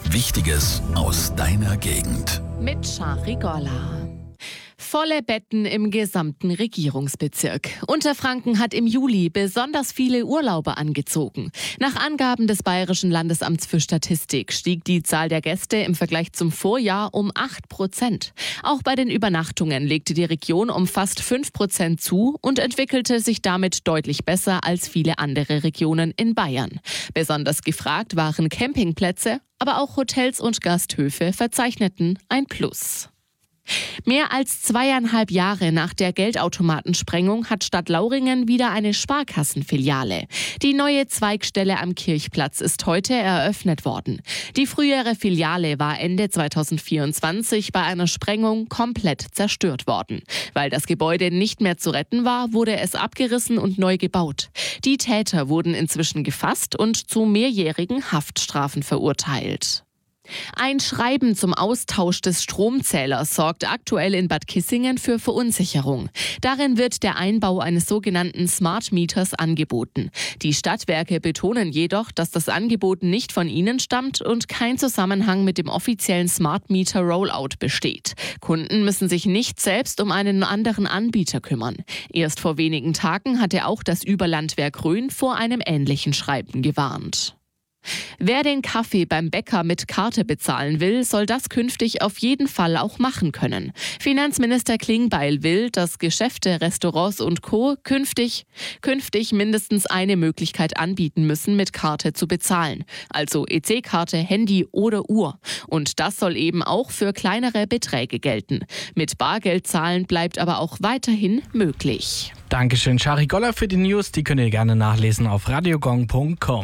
Wichtiges aus deiner Gegend. Mit Shari Golla. Volle Betten im gesamten Regierungsbezirk. Unterfranken hat im Juli besonders viele Urlauber angezogen. Nach Angaben des Bayerischen Landesamts für Statistik stieg die Zahl der Gäste im Vergleich zum Vorjahr um 8%. Auch bei den Übernachtungen legte die Region um fast 5% zu und entwickelte sich damit deutlich besser als viele andere Regionen in Bayern. Besonders gefragt waren Campingplätze, aber auch Hotels und Gasthöfe verzeichneten ein Plus. Mehr als 2,5 Jahre nach der Geldautomatensprengung hat Stadt Lauringen wieder eine Sparkassenfiliale. Die neue Zweigstelle am Kirchplatz ist heute eröffnet worden. Die frühere Filiale war Ende 2024 bei einer Sprengung komplett zerstört worden. Weil das Gebäude nicht mehr zu retten war, wurde es abgerissen und neu gebaut. Die Täter wurden inzwischen gefasst und zu mehrjährigen Haftstrafen verurteilt. Ein Schreiben zum Austausch des Stromzählers sorgt aktuell in Bad Kissingen für Verunsicherung. Darin wird der Einbau eines sogenannten Smart Meters angeboten. Die Stadtwerke betonen jedoch, dass das Angebot nicht von ihnen stammt und kein Zusammenhang mit dem offiziellen Smart Meter Rollout besteht. Kunden müssen sich nicht selbst um einen anderen Anbieter kümmern. Erst vor wenigen Tagen hatte auch das Überlandwerk Rhön vor einem ähnlichen Schreiben gewarnt. Wer den Kaffee beim Bäcker mit Karte bezahlen will, soll das künftig auf jeden Fall auch machen können. Finanzminister Klingbeil will, dass Geschäfte, Restaurants und Co. künftig mindestens eine Möglichkeit anbieten müssen, mit Karte zu bezahlen. Also EC-Karte, Handy oder Uhr. Und das soll eben auch für kleinere Beträge gelten. Mit Bargeld zahlen bleibt aber auch weiterhin möglich. Dankeschön, Shari Golla, für die News. Die könnt ihr gerne nachlesen auf radiogong.com.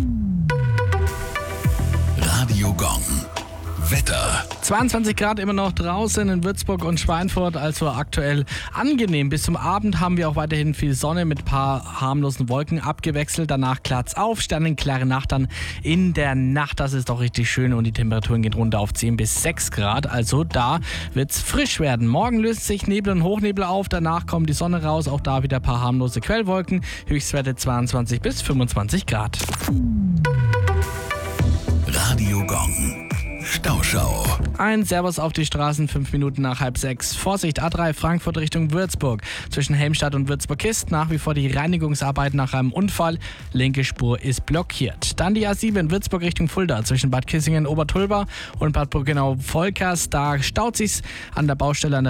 Radio Gong. Wetter. 22 Grad immer noch draußen in Würzburg und Schweinfurt, also aktuell angenehm. Bis zum Abend haben wir auch weiterhin viel Sonne mit ein paar harmlosen Wolken abgewechselt. Danach klart's auf, sternenklare Nacht dann in der Nacht. Das ist doch richtig schön und die Temperaturen gehen runter auf 10 bis 6 Grad. Also da wird's frisch werden. Morgen löst sich Nebel und Hochnebel auf, danach kommt die Sonne raus. Auch da wieder ein paar harmlose Quellwolken. Höchstwerte 22 bis 25 Grad. Radio Gong. Stauschau. Ein Servus auf die Straßen, 5 Minuten nach 5:30. Vorsicht, A3 Frankfurt Richtung Würzburg. Zwischen Helmstadt und Würzburg-Ist nach wie vor die Reinigungsarbeit nach einem Unfall. Linke Spur ist blockiert. Dann die A7 Würzburg Richtung Fulda. Zwischen Bad Kissingen, Obertulba und Bad Burgenau-Volkers. Da staut sich's an der Baustelle an der